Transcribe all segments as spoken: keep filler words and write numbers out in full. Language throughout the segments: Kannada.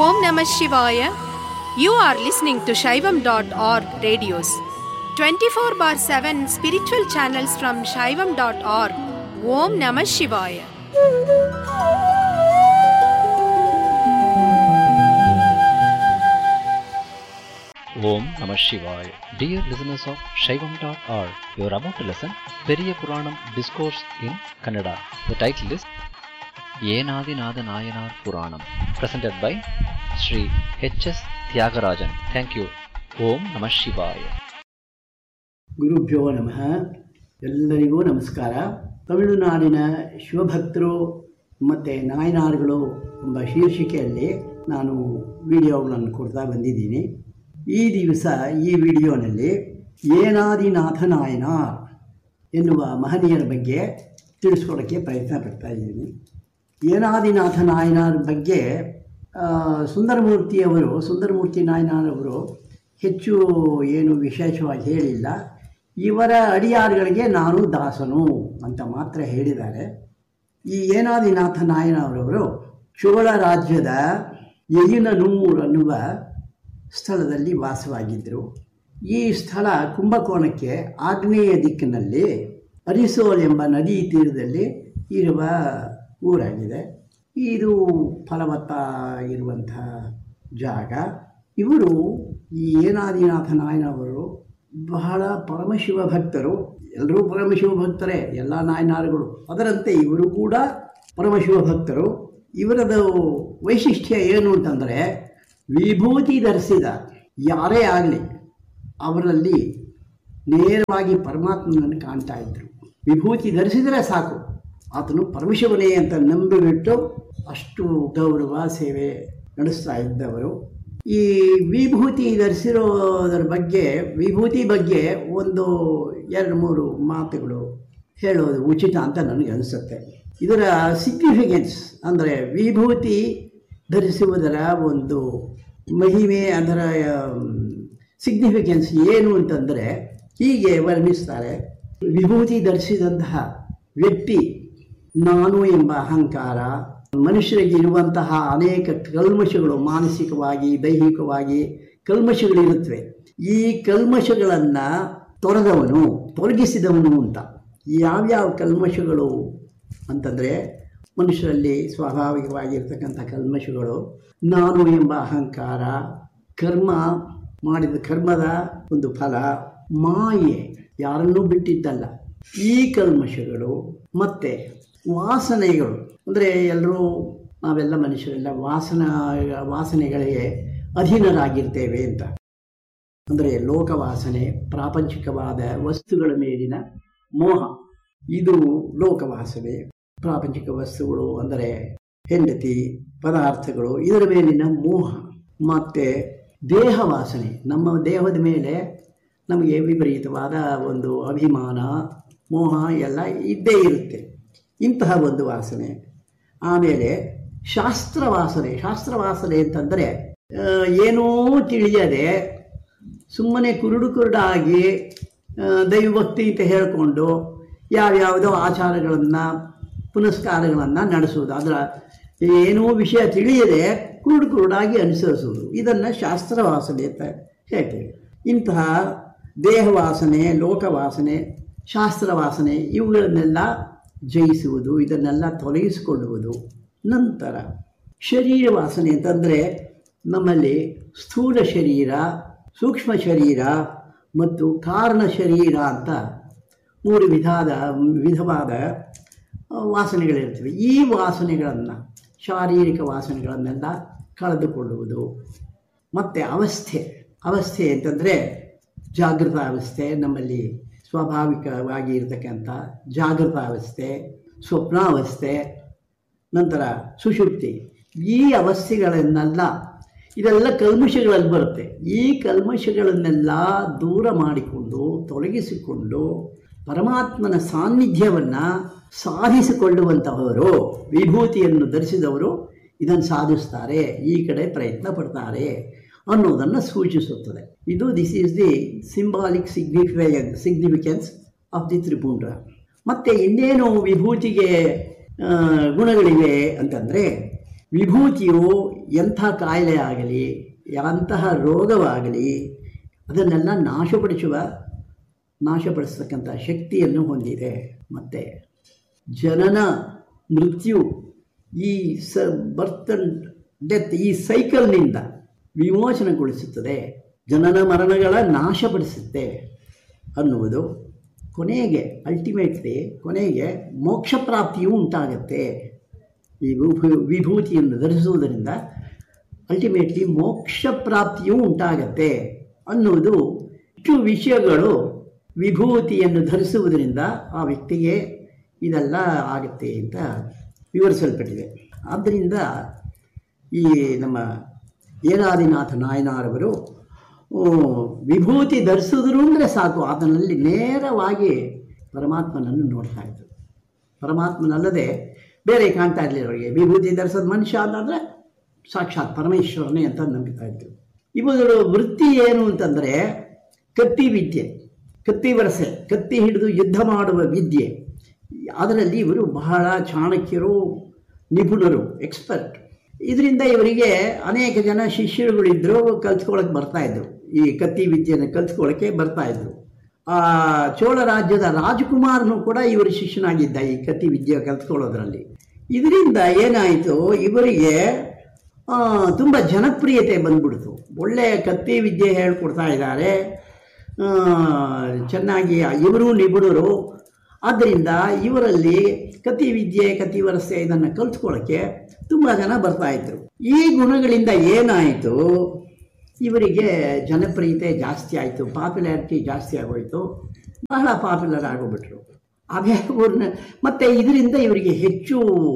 Om Namah Shivaya. You are listening to Shaivam dot org radios. twenty-four bar seven spiritual channels from Shaivam dot org. Om Namah Shivaya. Om Namah Shivaya. Dear listeners of Shaivam dot org, you are about to listen Periya Puranam Discourse in Kannada. The title is Yenadinatha Nayanar Puranam, presented by Sri H S Tyagarajan. Thank you. Om Namah Shivaya. ಗುರುಭ್ಯೋ ನಮಃ. ಎಲ್ಲರಿಗೂ ನಮಸ್ಕಾರ. ತಮಿಳುನಾಡಿನ ಶಿವಭಕ್ತರು ಮತ್ತು ನಾಯನಾರ್ಗಳು ಎಂಬ ಶೀರ್ಷಿಕೆಯಲ್ಲಿ ನಾನು ವಿಡಿಯೋಗಳನ್ನು ಕೊಡ್ತಾ ಬಂದಿದ್ದೀನಿ. ಈ ದಿವಸ ಈ ವಿಡಿಯೋನಲ್ಲಿ ಏನಾದಿನಾಥ ನಾಯನಾರ್ ಎನ್ನುವ ಮಹನೀಯರ ಬಗ್ಗೆ ತಿಳಿಸ್ಕೊಡೋಕ್ಕೆ ಪ್ರಯತ್ನ ಪಡ್ತಾ ಇದ್ದೀನಿ. ಏನಾದಿನಾಥ ನಾಯನಾರ್ ಬಗ್ಗೆ ಸುಂದರಮೂರ್ತಿಯವರು ಸುಂದರಮೂರ್ತಿ ನಾಯನಾರವರು ಹೆಚ್ಚು ಏನು ವಿಶೇಷವಾಗಿ ಹೇಳಿಲ್ಲ. ಇವರ ಅಡಿಯಾರುಗಳಿಗೆ ನಾನು ದಾಸನು ಅಂತ ಮಾತ್ರ ಹೇಳಿದ್ದಾರೆ. ಈ ಏನಾದಿನಾಥ ನಾಯನರವರು ಚೋಳ ರಾಜ್ಯದ ಯಯಿನನೂರ್ ಅನ್ನುವ ಸ್ಥಳದಲ್ಲಿ ವಾಸವಾಗಿದ್ದರು. ಈ ಸ್ಥಳ ಕುಂಭಕೋಣಕ್ಕೆ ಆಗ್ನೇಯ ದಿಕ್ಕಿನಲ್ಲಿ ಅರಿಸೋಲ್ ಎಂಬ ನದಿ ತೀರದಲ್ಲಿ ಇರುವ ಊರಾಗಿದೆ. ಇದು ಫಲವತ್ತ ಇರುವಂಥ ಜಾಗ. ಇವರು ಈ ಏನಾದಿನಾಥ ನಾಯನವರು ಬಹಳ ಪರಮಶಿವ ಭಕ್ತರು. ಎಲ್ಲರೂ ಪರಮಶಿವ ಭಕ್ತರೇ, ಎಲ್ಲ ನಾಯನಾರುಗಳು. ಅದರಂತೆ ಇವರು ಕೂಡ ಪರಮಶಿವ ಭಕ್ತರು. ಇವರದು ವೈಶಿಷ್ಟ್ಯ ಏನು ಅಂತಂದರೆ, ವಿಭೂತಿ ಧರಿಸಿದ ಯಾರೇ ಆಗಲಿ ಅವರಲ್ಲಿ ನೇರವಾಗಿ ಪರಮಾತ್ಮನನ್ನು ಕಾಣ್ತಾ ಇದ್ದರು. ವಿಭೂತಿ ಧರಿಸಿದರೆ ಸಾಕು, ಆತನು ಪರಮಶಿವನೇ ಅಂತ ನಂಬಿಬಿಟ್ಟು ಅಷ್ಟು ಗೌರವ ಸೇವೆ ನಡೆಸ್ತಾ ಇದ್ದವರು. ಈ ವಿಭೂತಿ ಧರಿಸಿರೋದರ ಬಗ್ಗೆ ವಿಭೂತಿ ಬಗ್ಗೆ ಒಂದು ಎರಡು ಮೂರು ಮಾತುಗಳು ಹೇಳೋದು ಉಚಿತ ಅಂತ ನನಗೆ ಅನಿಸುತ್ತೆ. ಇದರ ಸಿಗ್ನಿಫಿಕೆನ್ಸ್ ಅಂದರೆ ವಿಭೂತಿ ಧರಿಸುವುದರ ಒಂದು ಮಹಿಮೆ, ಅದರ ಸಿಗ್ನಿಫಿಕೆನ್ಸ್ ಏನು ಅಂತಂದರೆ ಹೀಗೆ ವರ್ಣಿಸ್ತಾರೆ. ವಿಭೂತಿ ಧರಿಸಿದಂತಹ ವ್ಯಕ್ತಿ ನಾನು ಎಂಬ ಅಹಂಕಾರ, ಮನುಷ್ಯರಿಗೆ ಇರುವಂತಹ ಅನೇಕ ಕಲ್ಮಶಗಳು, ಮಾನಸಿಕವಾಗಿ ದೈಹಿಕವಾಗಿ ಕಲ್ಮಶಗಳಿರುತ್ತವೆ. ಈ ಕಲ್ಮಶಗಳನ್ನು ತೊರೆದವನು, ತೊಲಗಿಸಿದವನು ಅಂತ. ಯಾವ್ಯಾವ ಕಲ್ಮಶಗಳು ಅಂತಂದರೆ ಮನುಷ್ಯರಲ್ಲಿ ಸ್ವಾಭಾವಿಕವಾಗಿರ್ತಕ್ಕಂಥ ಕಲ್ಮಶಗಳು ನಾನು ಎಂಬ ಅಹಂಕಾರ, ಕರ್ಮ ಮಾಡಿದ ಕರ್ಮದ ಒಂದು ಫಲ, ಮಾಯೆ, ಯಾರನ್ನೂ ಬಿಟ್ಟಿದ್ದಲ್ಲ, ಈ ಕಲ್ಮಶಗಳು ಮತ್ತು ವಾಸನೆಗಳು. ಅಂದರೆ ಎಲ್ಲರೂ ನಾವೆಲ್ಲ ಮನುಷ್ಯರೆಲ್ಲ ವಾಸನ ವಾಸನೆಗಳಿಗೆ ಅಧೀನರಾಗಿರ್ತೇವೆ ಅಂತ. ಅಂದರೆ ಲೋಕವಾಸನೆ, ಪ್ರಾಪಂಚಿಕವಾದ ವಸ್ತುಗಳ ಮೇಲಿನ ಮೋಹ, ಇದು ಲೋಕವಾಸನೆ. ಪ್ರಾಪಂಚಿಕ ವಸ್ತುಗಳು ಅಂದರೆ ಹೆಂಡತಿ, ಪದಾರ್ಥಗಳು, ಇದರ ಮೇಲಿನ ಮೋಹ. ಮತ್ತು ದೇಹ ವಾಸನೆ, ನಮ್ಮ ದೇಹದ ಮೇಲೆ ನಮಗೆ ವಿಪರೀತವಾದ ಒಂದು ಅಭಿಮಾನ, ಮೋಹ ಎಲ್ಲ ಇದ್ದೇ ಇರುತ್ತೆ. ಇಂತಹ ಒಂದು ವಾಸನೆ. ಆಮೇಲೆ ಶಾಸ್ತ್ರವಾಸನೆ. ಶಾಸ್ತ್ರವಾಸನೆ ಅಂತಂದರೆ ಏನೂ ತಿಳಿಯದೆ ಸುಮ್ಮನೆ ಕುರುಡು ಕುರುಡಾಗಿ ದೈವಭಕ್ತಿ ಅಂತ ಹೇಳಿಕೊಂಡು ಯಾವ್ಯಾವುದೋ ಆಚಾರಗಳನ್ನು ಪುನಸ್ಕಾರಗಳನ್ನು ನಡೆಸೋದು, ಅದರ ಏನೂ ವಿಷಯ ತಿಳಿಯದೆ ಕುರುಡು ಕುರುಡಾಗಿ ಅನುಸರಿಸೋದು, ಇದನ್ನು ಶಾಸ್ತ್ರವಾಸನೆ ಅಂತ ಹೇಳ್ತೇವೆ. ಇಂತಹ ದೇಹವಾಸನೆ, ಲೋಕವಾಸನೆ, ಶಾಸ್ತ್ರವಾಸನೆ ಇವುಗಳನ್ನೆಲ್ಲ ಜಯಿಸುವುದು, ಇದನ್ನೆಲ್ಲ ತೊಲಗಿಸಿಕೊಳ್ಳುವುದು. ನಂತರ ಶರೀರ ವಾಸನೆ ಅಂತಂದರೆ ನಮ್ಮಲ್ಲಿ ಸ್ಥೂಲ ಶರೀರ, ಸೂಕ್ಷ್ಮ ಶರೀರ ಮತ್ತು ಕಾರಣ ಶರೀರ ಅಂತ ಮೂರು ವಿಧದ ವಿಧವಾದ ವಾಸನೆಗಳಿರ್ತವೆ. ಈ ವಾಸನೆಗಳನ್ನು, ಶಾರೀರಿಕ ವಾಸನೆಗಳನ್ನೆಲ್ಲ ಕಳೆದುಕೊಳ್ಳುವುದು. ಮತ್ತು ಅವಸ್ಥೆ. ಅವಸ್ಥೆ ಅಂತಂದರೆ ಜಾಗೃತ ಅವಸ್ಥೆ, ನಮ್ಮಲ್ಲಿ ಸ್ವಾಭಾವಿಕವಾಗಿ ಇರತಕ್ಕಂಥ ಜಾಗೃತ ಅವಸ್ಥೆ, ಸ್ವಪ್ನಾವಸ್ಥೆ, ನಂತರ ಸುಷುಪ್ತಿ. ಈ ಅವಸ್ಥೆಗಳನ್ನೆಲ್ಲ, ಇದೆಲ್ಲ ಕಲ್ಮಶಗಳಲ್ಲಿ ಬರುತ್ತೆ. ಈ ಕಲ್ಮಶಗಳನ್ನೆಲ್ಲ ದೂರ ಮಾಡಿಕೊಂಡು ತೊಲಗಿಸಿಕೊಂಡು ಪರಮಾತ್ಮನ ಸಾನ್ನಿಧ್ಯವನ್ನು ಸಾಧಿಸಿಕೊಳ್ಳುವಂತಹವರು, ವಿಭೂತಿಯನ್ನು ಧರಿಸಿದವರು ಇದನ್ನು ಸಾಧಿಸ್ತಾರೆ, ಈ ಕಡೆ ಪ್ರಯತ್ನ ಪಡ್ತಾರೆ ಅನ್ನೋದನ್ನು ಸೂಚಿಸುತ್ತದೆ. ಇದು this is the symbolic significance significance of the ತ್ರಿಪುಂಡ್ರ. ಮತ್ತು ಇನ್ನೇನು ವಿಭೂತಿಗೆ ಗುಣಗಳಿವೆ ಅಂತಂದರೆ ವಿಭೂತಿಯು ಎಂಥ ಕಾಯಿಲೆ ಆಗಲಿ, ಎಂತಹ ರೋಗವಾಗಲಿ ಅದನ್ನೆಲ್ಲ ನಾಶಪಡಿಸುವ ನಾಶಪಡಿಸ್ತಕ್ಕಂಥ ಶಕ್ತಿಯನ್ನು ಹೊಂದಿದೆ. ಮತ್ತು ಜನನ ಮೃತ್ಯು ಈ ಸ ಬರ್ತ್ ಡೆತ್ ಈ ಸೈಕಲ್ನಿಂದ ವಿಮೋಚನೆಗೊಳಿಸುತ್ತದೆ, ಜನನ ಮರಣಗಳ ನಾಶಪಡಿಸುತ್ತೆ ಅನ್ನುವುದು. ಕೊನೆಗೆ ಅಲ್ಟಿಮೇಟ್ಲಿ ಕೊನೆಗೆ ಮೋಕ್ಷ ಪ್ರಾಪ್ತಿಯೂ ಉಂಟಾಗತ್ತೆ. ಈ ವಿಭೂ ವಿಭೂತಿಯನ್ನು ಧರಿಸುವುದರಿಂದ ಅಲ್ಟಿಮೇಟ್ಲಿ ಮೋಕ್ಷ ಪ್ರಾಪ್ತಿಯೂ ಉಂಟಾಗತ್ತೆ ಅನ್ನುವುದು. ಇಷ್ಟು ವಿಷಯಗಳು ವಿಭೂತಿಯನ್ನು ಧರಿಸುವುದರಿಂದ ಆ ವ್ಯಕ್ತಿಗೆ ಇದೆಲ್ಲ ಆಗುತ್ತೆ ಅಂತ ವಿವರಿಸಲ್ಪಟ್ಟಿದೆ. ಆದ್ದರಿಂದ ಈ ನಮ್ಮ ಏನಾದಿನಾಥ ನಾಯನಾರವರು ವಿಭೂತಿ ಧರಿಸಿದ್ರು ಅಂದರೆ ಸಾಕು, ಅದರಲ್ಲಿ ನೇರವಾಗಿ ಪರಮಾತ್ಮನನ್ನು ನೋಡ್ತಾ ಇದ್ರು. ಪರಮಾತ್ಮನಲ್ಲದೆ ಬೇರೆ ಕಾಣ್ತಾ ಇರಲಿಲ್ಲ ಅವರಿಗೆ. ವಿಭೂತಿ ಧರಿಸೋದು ಮನುಷ್ಯ ಅಂತಂದರೆ ಸಾಕ್ಷಾತ್ ಪರಮೇಶ್ವರನೇ ಅಂತ ನಂಬಿತಾ ಇದ್ರು. ಇವುಗಳು ವೃತ್ತಿ ಏನು ಅಂತಂದರೆ ಕತ್ತಿ ವಿದ್ಯೆ, ಕತ್ತಿ ವರಸೆ, ಕತ್ತಿ ಹಿಡಿದು ಯುದ್ಧ ಮಾಡುವ ವಿದ್ಯೆ. ಅದರಲ್ಲಿ ಇವರು ಬಹಳ ಚಾಣಕ್ಯರು, ನಿಪುಣರು, ಎಕ್ಸ್ಪರ್ಟ್. ಇದರಿಂದ ಇವರಿಗೆ ಅನೇಕ ಜನ ಶಿಷ್ಯರುಗಳಿದ್ದರು, ಕಲ್ತ್ಕೊಳ್ಳೋಕೆ ಬರ್ತಾಯಿದ್ರು. ಈ ಕತ್ತಿ ವಿದ್ಯೆಯನ್ನು ಕಲ್ತ್ಕೊಳ್ಳೋಕ್ಕೆ ಬರ್ತಾಯಿದ್ರು. ಆ ಚೋಳ ರಾಜ್ಯದ ರಾಜಕುಮಾರನು ಕೂಡ ಇವರ ಶಿಷ್ಯನಾಗಿದ್ದ ಈ ಕತ್ತಿ ವಿದ್ಯೆ ಕಲ್ತ್ಕೊಳ್ಳೋದ್ರಲ್ಲಿ. ಇದರಿಂದ ಏನಾಯಿತು, ಇವರಿಗೆ ತುಂಬ ಜನಪ್ರಿಯತೆ ಬಂದ್ಬಿಡ್ತು. ಒಳ್ಳೆಯ ಕತ್ತಿ ವಿದ್ಯೆ ಹೇಳ್ಕೊಡ್ತಾ ಇದ್ದಾರೆ, ಚೆನ್ನಾಗಿ ಇವರು ನಿಪುಣರು. ಆದ್ದರಿಂದ ಇವರಲ್ಲಿ ಕತ್ತಿ ವಿದ್ಯೆ, ಕತ್ತಿ ವರಸೆ ಇದನ್ನು ಕಲ್ತ್ಕೊಳ್ಳೋಕ್ಕೆ ತುಂಬ ಜನ ಬರ್ತಾಯಿದ್ರು. ಈ ಗುಣಗಳಿಂದ ಏನಾಯಿತು, ಇವರಿಗೆ ಜನಪ್ರಿಯತೆ ಜಾಸ್ತಿ ಆಯಿತು, ಪಾಪ್ಯುಲಾರಿಟಿ ಜಾಸ್ತಿ ಆಗೋಯಿತು, ಬಹಳ ಪಾಪ್ಯುಲರ್ ಆಗೋಗ್ಬಿಟ್ರು. ಅದೇ ಊರಿನ ಮತ್ತು ಇದರಿಂದ ಇವರಿಗೆ ಹೆಚ್ಚು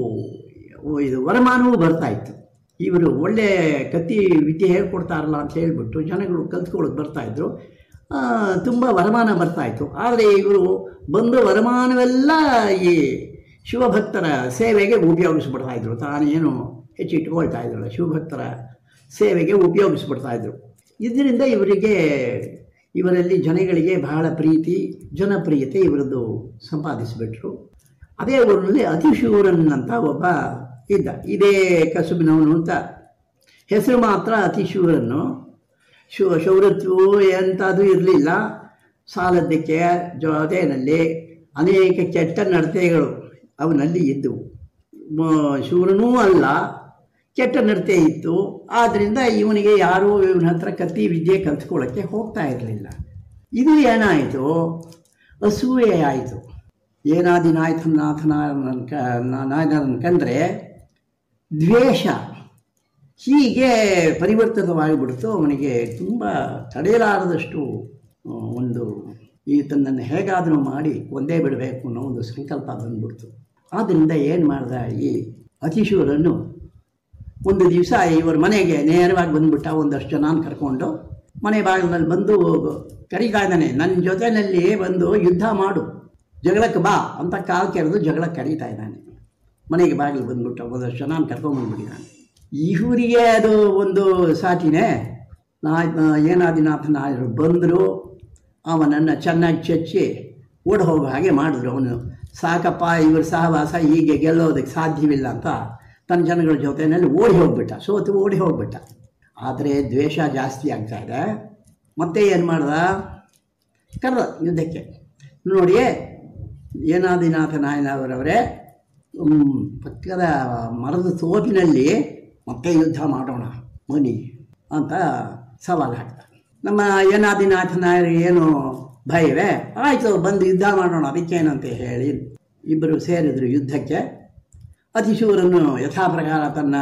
ಇದು ವರಮಾನವೂ ಬರ್ತಾಯಿತ್ತು. ಇವರು ಒಳ್ಳೆ ಕತ್ತಿ ವಿದ್ಯೆ ಹೇಳ್ಕೊಡ್ತಾರಲ್ಲ ಅಂತ ಹೇಳಿಬಿಟ್ಟು ಜನಗಳು ಕಲ್ತ್ಕೊಳ್ಳೋದು ಬರ್ತಾಯಿದ್ರು, ತುಂಬ ವರಮಾನ ಬರ್ತಾಯಿತ್ತು. ಆದರೆ ಇವರು ಬಂದು ವರಮಾನವೆಲ್ಲ ಈ ಶಿವಭಕ್ತರ ಸೇವೆಗೆ ಉಪಯೋಗಿಸ್ಬಿಡ್ತಾಯಿದ್ರು. ತಾನೇನು ಹೆಚ್ಚಿಟ್ಕೊಳ್ತಾ ಇದ್ರಲ್ಲ, ಶಿವಭಕ್ತರ ಸೇವೆಗೆ ಉಪಯೋಗಿಸ್ಬಿಡ್ತಾಯಿದ್ರು. ಇದರಿಂದ ಇವರಿಗೆ ಇವರಲ್ಲಿ ಜನಗಳಿಗೆ ಬಹಳ ಪ್ರೀತಿ, ಜನಪ್ರಿಯತೆ ಇವರದ್ದು ಸಂಪಾದಿಸಿಬಿಟ್ರು. ಅದೇ ಊರಿನಲ್ಲಿ ಅತಿಶೂರನ್ ಅಂತ ಒಬ್ಬ ಇದ್ದ. ಇದೇ ಕಸುಬಿನವನು ಅಂತ ಹೆಸರು ಮಾತ್ರ ಅತಿಶೂರನ್ನು. ಶು ಶೌರತ್ವವು ಎಂಥದ್ದು ಇರಲಿಲ್ಲ. ಸಾಲದ್ದಕ್ಕೆ ಜೊತೆಯಲ್ಲಿ ಅನೇಕ ಕೆಟ್ಟ ನಡತೆಗಳು ಅವನಲ್ಲಿ ಇದ್ದವು. ಶೂರನೂ ಅಲ್ಲ, ಕೆಟ್ಟ ನಡತೆ ಇತ್ತು. ಆದ್ದರಿಂದ ಇವನಿಗೆ ಯಾರೂ ಇವನ ಹತ್ರ ಕತ್ತಿ ವಿದ್ಯೆ ಕಲ್ತ್ಕೊಳ್ಳೋಕ್ಕೆ ಹೋಗ್ತಾ ಇರಲಿಲ್ಲ. ಇದು ಏನಾಯಿತು, ಅಸೂಯೆ ಆಯಿತು. ಏನಾದಿನಾಥನಾಥನ ನಾಯನರನ್ನು ಕಂಡ್ರೆ ದ್ವೇಷ ಹೀಗೆ ಪರಿವರ್ತಿತವಾಗಿಬಿಡ್ತು. ಅವನಿಗೆ ತುಂಬ ತಡೆಯಲಾರದಷ್ಟು ಒಂದು ಈತನನ್ನು ಹೇಗಾದರೂ ಮಾಡಿ ಒಂದೇ ಬಿಡಬೇಕು ಅನ್ನೋ ಒಂದು ಸಂಕಲ್ಪ ಬಂದ್ಬಿಡ್ತು. ಆದ್ದರಿಂದ ಏನು ಮಾಡ್ದ, ಈ ಅತಿಶೂರನ್ನು ಒಂದು ದಿವಸ ಇವರ ಮನೆಗೆ ನೇರವಾಗಿ ಬಂದುಬಿಟ್ಟ. ಒಂದಷ್ಟು ಜನ ಕರ್ಕೊಂಡು ಮನೆ ಬಾಗಿಲಿನಲ್ಲಿ ಬಂದು ಕರಿತಾ ಇದ್ದಾನೆ, ನನ್ನ ಜೊತೆಯಲ್ಲಿ ಬಂದು ಯುದ್ಧ ಮಾಡು, ಜಗಳಕ್ಕೆ ಬಾ ಅಂತ ಕಾಲು ಕೆರೆದು ಜಗಳಕ್ಕೆ ಕರೀತಾ ಇದ್ದಾನೆ. ಮನೆಗೆ ಬಾಗಿಲು ಬಂದುಬಿಟ್ಟು ಒಂದಷ್ಟು ಜನ ಕರ್ಕೊಂಡ್ಬಂದ್ಬಿಟ್ಟಿದ್ದಾನೆ. ಇವರಿಗೆ ಅದು ಒಂದು ಸಾಟಿನೇ. ನಾ ಏನಾದಿನಾಥ ನಾಯರು ಬಂದರು, ಅವನನ್ನು ಚೆನ್ನಾಗಿ ಚಚ್ಚಿ ಓಡಿ ಹೋಗೋ ಹಾಗೆ ಮಾಡಿದ್ರು. ಅವನು ಸಾಕಪ್ಪ, ಇವ್ರ ಸಹವಾಸ ಹೀಗೆ ಗೆಲ್ಲೋದಕ್ಕೆ ಸಾಧ್ಯವಿಲ್ಲ ಅಂತ ತನ್ನ ಜನಗಳ ಜೊತೆಯಲ್ಲಿ ಓಡಿ ಹೋಗ್ಬಿಟ್ಟ, ಸೋತು ಓಡಿ ಹೋಗ್ಬಿಟ್ಟ. ಆದರೆ ದ್ವೇಷ ಜಾಸ್ತಿ ಆಗ್ತಾ ಇದೆ. ಮತ್ತೆ ಏನು ಮಾಡ್ದ, ಕರೆದ ಯುದ್ಧಕ್ಕೆ. ನೋಡಿ ಏನಾದಿನಾಥ ನಾಯನವರವರೇ, ಪಕ್ಕದ ಮರದ ತೋಪಿನಲ್ಲಿ ಮತ್ತೆ ಯುದ್ಧ ಮಾಡೋಣ ಬನ್ನಿ ಅಂತ ಸವಾಲು ಹಾಕ್ತಾರೆ. ನಮ್ಮ ಏನಾದಿನಾಥ ನಾಯರಿಗೆ ಏನು ಭಯವೇ, ಆಯಿತು ಬಂದು ಯುದ್ಧ ಮಾಡೋಣ, ಅದಕ್ಕೇನಂತ ಹೇಳಿ ಇಬ್ಬರು ಸೇರಿದ್ರು ಯುದ್ಧಕ್ಕೆ. ಅತಿಶೂರನ್ನು ಯಥಾ ಪ್ರಕಾರ ತನ್ನ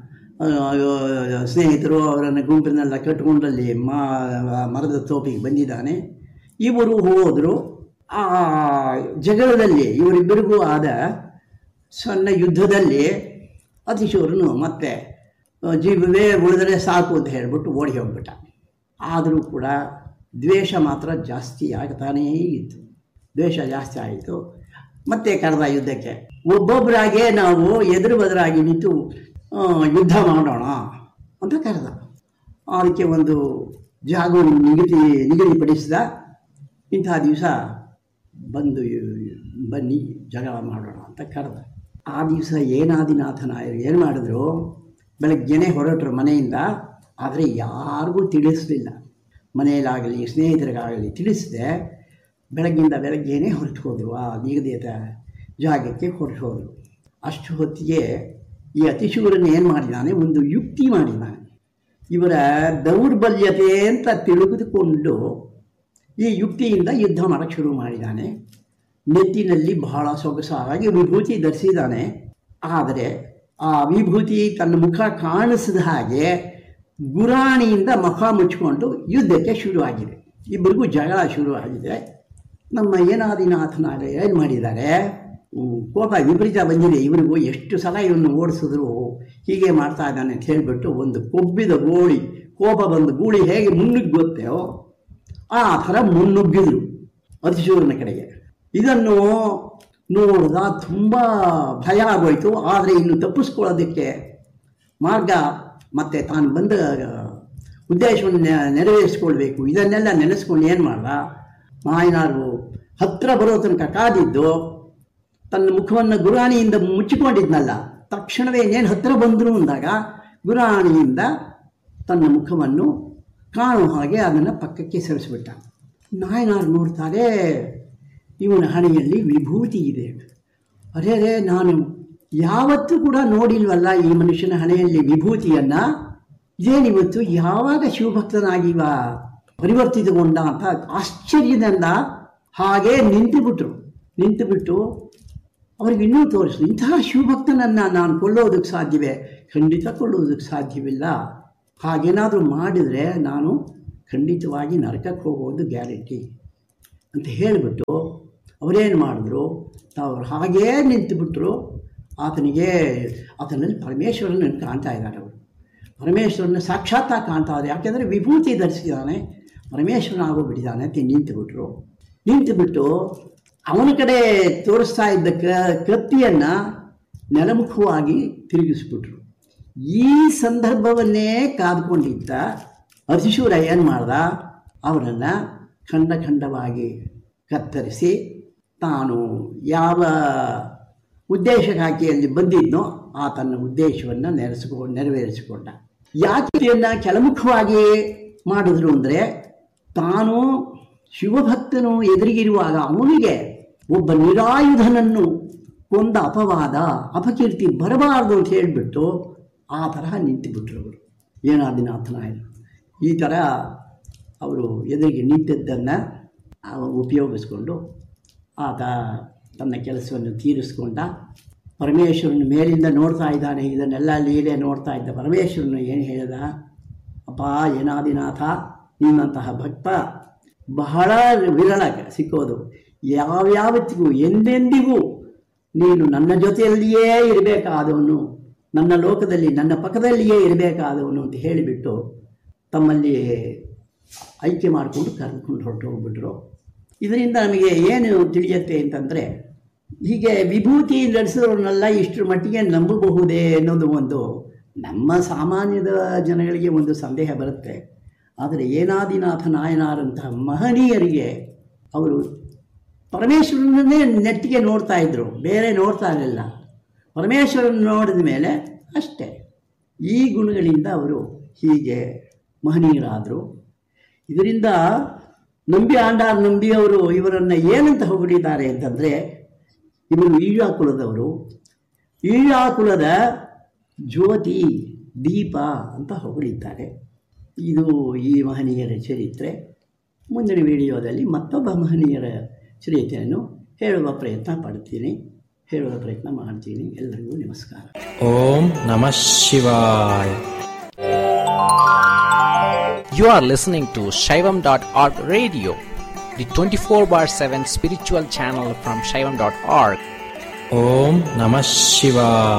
ಸ್ನೇಹಿತರು ಅವರನ್ನು ಗುಂಪಿನೆಲ್ಲ ಕಟ್ಟಿಕೊಂಡಲ್ಲಿ ಮರದ ತೋಪಿಗೆ ಬಂದಿದ್ದಾನೆ. ಇವರು ಹೋದರು. ಆ ಜಗಳದಲ್ಲಿ ಇವರಿಬ್ಬರಿಗೂ ಆದ ಸಣ್ಣ ಯುದ್ಧದಲ್ಲಿ ಅತಿಶೂರನು ಮತ್ತೆ ಜೀವವೇ ಉಳಿದರೆ ಸಾಕು ಅಂತ ಹೇಳಿಬಿಟ್ಟು ಓಡಿ ಹೋಗ್ಬಿಟ್ಟ. ಆದರೂ ಕೂಡ ದ್ವೇಷ ಮಾತ್ರ ಜಾಸ್ತಿ ಆಗ್ತಾನೇ ಇತ್ತು. ದ್ವೇಷ ಜಾಸ್ತಿ ಆಯಿತು. ಮತ್ತೆ ಕರೆದ ಯುದ್ಧಕ್ಕೆ. ಒಬ್ಬೊಬ್ಬರಾಗೆ ನಾವು ಎದುರು ಬದರಾಗಿ ನಿಂತು ಯುದ್ಧ ಮಾಡೋಣ ಅಂತ ಕರೆದ. ಅದಕ್ಕೆ ಒಂದು ಜಾಗವನ್ನು ನಿಗದಿ ನಿಗದಿಪಡಿಸಿದ. ಇಂಥ ದಿವಸ ಬಂದು ಬನ್ನಿ ಜಗಳ ಮಾಡೋಣ ಅಂತ ಕರೆದ. ಆ ದಿವಸ ಏನಾದಿನಾಥ ನಾಯರು ಏನು ಮಾಡಿದ್ರು, ಬೆಳಗ್ಗೆನೇ ಹೊರಟರು ಮನೆಯಿಂದ. ಆದರೆ ಯಾರಿಗೂ ತಿಳಿಸಲಿಲ್ಲ, ಮನೆಯಲ್ಲಾಗಲಿ ಸ್ನೇಹಿತರಿಗಾಗಲಿ ತಿಳಿಸದೆ ಬೆಳಗ್ಗಿಂದ ಬೆಳಗ್ಗೆನೇ ಹೊರಟು ಹೋದರು, ಆ ನಿಗದಿತ ಜಾಗಕ್ಕೆ ಹೊರಟು ಹೋದರು. ಅಷ್ಟು ಹೊತ್ತಿಗೆ ಈ ಅತಿಶೂರನ್ನು ಏನು ಮಾಡಿದ್ದಾನೆ, ಒಂದು ಯುಕ್ತಿ ಮಾಡಿದ್ದಾನೆ. ಇವರ ದೌರ್ಬಲ್ಯತೆ ಅಂತ ತಿಳಿದುಕೊಂಡು ಈ ಯುಕ್ತಿಯಿಂದ ಯುದ್ಧ ಮಾಡೋಕ್ಕೆ ಶುರು ಮಾಡಿದ್ದಾನೆ. ನೆತ್ತಿನಲ್ಲಿ ಬಹಳ ಸೊಗಸಾಗಿ ವಿಭೂತಿ ಧರಿಸಿದ್ದಾನೆ. ಆದರೆ ಆ ವಿಭೂತಿ ತನ್ನ ಮುಖ ಕಾಣಿಸಿದ ಹಾಗೆ ಗುರಾಣಿಯಿಂದ ಮುಖ ಮುಚ್ಚಿಕೊಂಡು ಯುದ್ಧಕ್ಕೆ ಶುರುವಾಗಿದೆ. ಇಬ್ಬರಿಗೂ ಜಗಳ ಶುರುವಾಗಿದೆ. ನಮ್ಮ ಏನಾದಿನಾಥನಾಗ ಏನು ಮಾಡಿದ್ದಾರೆ, ಕೋಪ ವಿಪರೀತ ಬಂದಿದೆ ಇವರಿಗೂ. ಎಷ್ಟು ಸಲ ಇವನು ಓಡಿಸಿದ್ರು ಹೀಗೆ ಮಾಡ್ತಾ ಇದ್ದಾನೆ ಅಂತ ಹೇಳಿಬಿಟ್ಟು ಒಂದು ಕೊಬ್ಬಿದ ಗೋಳಿ, ಕೋಪ ಬಂದು ಗೂಳಿ ಹೇಗೆ ಮುನ್ನುಗ್ಗುತ್ತೋ ಆ ಥರ ಮುನ್ನುಗ್ಗಿದ್ರು ಅತಿಶೂರನ ಕಡೆಗೆ. ಇದನ್ನು ನೋಡಿದ ತುಂಬ ಭಯ ಆಗೋಯ್ತು. ಆದರೆ ಇನ್ನು ತಪ್ಪಿಸ್ಕೊಳ್ಳೋದಕ್ಕೆ ಮಾರ್ಗ ಮತ್ತು ತಾನು ಬಂದ ಉದ್ದೇಶವನ್ನು ನೆರವೇರಿಸ್ಕೊಳ್ಬೇಕು, ಇದನ್ನೆಲ್ಲ ನೆನೆಸ್ಕೊಂಡು ಏನು ಮಾಡ್ದ, ನಾಯನಾರು ಹತ್ತಿರ ಬರೋ ತನಕ ಕಾದಿದ್ದು ತನ್ನ ಮುಖವನ್ನು ಗುರಾಣಿಯಿಂದ ಮುಚ್ಚಿಕೊಂಡಿದ್ನಲ್ಲ, ತಕ್ಷಣವೇ ಇನ್ನೇನು ಹತ್ತಿರ ಬಂದರು ಅಂದಾಗ ಗುರಾಣಿಯಿಂದ ತನ್ನ ಮುಖವನ್ನು ಕಾಣುವ ಹಾಗೆ ಅದನ್ನು ಪಕ್ಕಕ್ಕೆ ಸರಿಸಿಬಿಟ್ಟ. ನಾಯನಾರು ನೋಡ್ತಾರೆ, ಇವನ ಹಣೆಯಲ್ಲಿ ವಿಭೂತಿ ಇದೆ. ಅರೇ ರೇ ನಾನು ಯಾವತ್ತೂ ಕೂಡ ನೋಡಿಲ್ವಲ್ಲ ಈ ಮನುಷ್ಯನ ಹಣೆಯಲ್ಲಿ ವಿಭೂತಿಯನ್ನು, ಇದೇನಿವತ್ತು ಯಾವಾಗ ಶಿವಭಕ್ತನಾಗಿವ ಪರಿವರ್ತಿತಗೊಂಡ ಅಂತ ಆಶ್ಚರ್ಯದಿಂದ ಹಾಗೇ ನಿಂತುಬಿಟ್ರು. ನಿಂತುಬಿಟ್ಟು ಅವ್ರಿಗೆ ಇನ್ನೂ ತೋರಿಸಿದ್ರು, ಇಂತಹ ಶಿವಭಕ್ತನನ್ನು ನಾನು ಕೊಲ್ಲೋದಕ್ಕೆ ಸಾಧ್ಯವೇ? ಖಂಡಿತ ಕೊಲ್ಲೋದಕ್ಕೆ ಸಾಧ್ಯವಿಲ್ಲ. ಹಾಗೇನಾದರೂ ಮಾಡಿದರೆ ನಾನು ಖಂಡಿತವಾಗಿ ನರಕಕ್ಕೆ ಹೋಗೋದು ಗ್ಯಾರಂಟಿ ಅಂತ ಹೇಳಿಬಿಟ್ಟು ಅವರೇನು ಮಾಡಿದ್ರು, ಅವರು ಹಾಗೇ ನಿಂತುಬಿಟ್ರು. ಆತನಿಗೆ ಆತನಲ್ಲಿ ಪರಮೇಶ್ವರನ ಕಾಣ್ತಾ ಇದ್ದಾರೆ. ಅವರು ಪರಮೇಶ್ವರನ ಸಾಕ್ಷಾತ್ತಾಗಿ ಕಾಣ್ತಾ ಇದ್ದಾರೆ. ಯಾಕೆಂದರೆ ವಿಭೂತಿ ಧರಿಸಿದ್ದಾನೆ, ಪರಮೇಶ್ವರನ ಆಗೋಗ್ಬಿಟ್ಟಿದ್ದಾನೆ ಅಂತ ನಿಂತುಬಿಟ್ರು. ನಿಂತುಬಿಟ್ಟು ಅವನ ಕಡೆ ತೋರಿಸ್ತಾ ಇದ್ದ ಕ ಕತ್ತಿಯನ್ನು ನೆಲಮುಖವಾಗಿ ತಿರುಗಿಸ್ಬಿಟ್ರು. ಈ ಸಂದರ್ಭವನ್ನೇ ಕಾದ್ಕೊಂಡಿದ್ದ ಅತಿಶೂರ ಏನು ಮಾಡ್ದ, ಅವರನ್ನು ಖಂಡ ಖಂಡವಾಗಿ ಕತ್ತರಿಸಿ ತಾನು ಯಾವ ಉದ್ದೇಶಕ್ಕಾಗಿ ಅಲ್ಲಿ ಬಂದಿದ್ನೋ ಆ ತನ್ನ ಉದ್ದೇಶವನ್ನು ನೆರೆಸ್ಕೊಂಡು ನೆರವೇರಿಸಿಕೊಂಡ. ಯಾಕೆಯನ್ನು ಕೆಳಮುಖವಾಗಿ ಮಾಡಿದ್ರು ಅಂದರೆ, ತಾನು ಶಿವಭಕ್ತನು ಎದುರಿಗಿರುವಾಗ ಅವನಿಗೆ ಒಬ್ಬ ನಿರಾಯುಧನನ್ನು ಕೊಂದ ಅಪವಾದ ಅಪಕೀರ್ತಿ ಬರಬಾರ್ದು ಅಂತ ಹೇಳಿಬಿಟ್ಟು ಆ ತರಹ ನಿಂತುಬಿಟ್ರು ಅವರು ಏನಾದಿನಾಥನಾಯರು. ಈ ಥರ ಅವರು ಎದುರಿಗೆ ನಿಂತಿದ್ದನ್ನು ಉಪಯೋಗಿಸ್ಕೊಂಡು ಆತ ತನ್ನ ಕೆಲಸವನ್ನು ತೀರಿಸ್ಕೊಂಡ. ಪರಮೇಶ್ವರನ ಮೇಲಿಂದ ನೋಡ್ತಾ ಇದ್ದಾನೆ, ಇದನ್ನೆಲ್ಲ ಲೀಲೆ ನೋಡ್ತಾ ಇದ್ದ ಪರಮೇಶ್ವರನು ಏನು ಹೇಳಿದ, ಅಪ್ಪ ಏನಾದಿನಾಥ, ನಿನ್ನಂತಹ ಭಕ್ತ ಬಹಳ ವಿರಳ ಸಿಕ್ಕೋದು, ಯಾವ್ಯಾವತ್ತಿಗೂ ಎಂದೆಂದಿಗೂ ನೀನು ನನ್ನ ಜೊತೆಯಲ್ಲಿಯೇ ಇರಬೇಕಾದವನು, ನನ್ನ ಲೋಕದಲ್ಲಿ ನನ್ನ ಪಕ್ಕದಲ್ಲಿಯೇ ಇರಬೇಕಾದವನು ಅಂತ ಹೇಳಿಬಿಟ್ಟು ತಮ್ಮಲ್ಲಿ ಐಕ್ಯ ಮಾಡಿಕೊಂಡು ಕರೆದುಕೊಂಡು ಹೊರಟು ಹೋಗ್ಬಿಟ್ರು. ಇದರಿಂದ ನಮಗೆ ಏನು ತಿಳಿಯುತ್ತೆ ಅಂತಂದರೆ, ಹೀಗೆ ವಿಭೂತಿ ಧರಿಸಿದವ್ರನ್ನೆಲ್ಲ ಇಷ್ಟರ ಮಟ್ಟಿಗೆ ನಂಬಬಹುದೇ ಅನ್ನೋದು ಒಂದು ನಮ್ಮ ಸಾಮಾನ್ಯದ ಜನಗಳಿಗೆ ಒಂದು ಸಂದೇಹ ಬರುತ್ತೆ. ಆದರೆ ಏನಾದಿನಾಥ ನಾಯನಾರಂತಹ ಮಹನೀಯರಿಗೆ ಅವರು ಪರಮೇಶ್ವರನ್ನೇ ನೆಟ್ಟಿಗೆ ನೋಡ್ತಾ ಇದ್ದರು, ಬೇರೆ ನೋಡ್ತಾ ಇರಲಿಲ್ಲ. ಪರಮೇಶ್ವರನ ನೋಡಿದ ಮೇಲೆ ಅಷ್ಟೇ. ಈ ಗುಣಗಳಿಂದ ಅವರು ಹೀಗೆ ಮಹನೀಯರಾದರು. ಇದರಿಂದ ನಂಬಿ ಆಂಡಾರ್ ನಂಬಿಯವರು ಇವರನ್ನು ಏನಂತ ಹೊಗಳಿದ್ದಾರೆ ಅಂತಂದರೆ, ಇವರು ಈಳಾಕುಲದವರು, ಈಳಾಕುಲದ ಜ್ಯೋತಿ ದೀಪ ಅಂತ ಹೊಗಳಿದ್ದಾರೆ. ಇದು ಈ ಮಹನೀಯರ ಚರಿತ್ರೆ. ಮುಂದಿನ ವಿಡಿಯೋದಲ್ಲಿ ಮತ್ತೊಬ್ಬ ಮಹನೀಯರ ಚರಿತ್ರೆಯನ್ನು ಹೇಳುವ ಪ್ರಯತ್ನ ಪಡ್ತೀನಿ, ಹೇಳುವ ಪ್ರಯತ್ನ ಮಾಡ್ತೀನಿ. ಎಲ್ಲರಿಗೂ ನಮಸ್ಕಾರ. ಓಂ ನಮಃ ಶಿವಾಯ. You are listening to Shaivam dot org radio, the twenty-four bar seven spiritual channel from Shaivam dot org. Om Namah Shivaya.